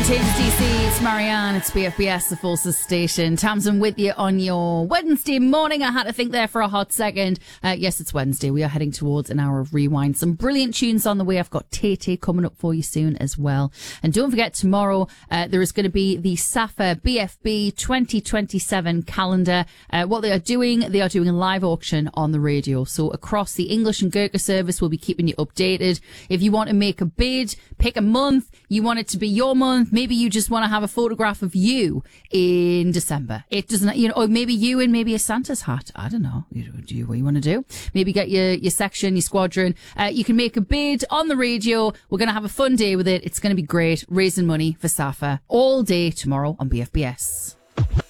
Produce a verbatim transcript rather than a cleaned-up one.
Thames D C, it's Marianne, it's B F B S, the Forces Station. Tamsin with you on your Wednesday morning. I had to think there for a hot second. Uh, yes, it's Wednesday. We are heading towards an hour of Rewind. Some brilliant tunes on the way. I've got Tay Tay coming up for you soon as well. And don't forget, tomorrow uh, there is going to be the SAFA B F B twenty twenty-seven calendar. Uh, what they are doing, they are doing a live auction on the radio. So across the English and Gurkha service, we'll be keeping you updated. If you want to make a bid, pick a month. You want it to be your month. Maybe you just want to have a photograph of you in December. It doesn't, you know, or maybe you in maybe a Santa's hat. I don't know. You do you, what you want to do? Maybe get your, your section, your squadron. Uh, you can make a bid on the radio. We're going to have a fun day with it. It's going to be great. Raising money for SAFA all day tomorrow on B F B S.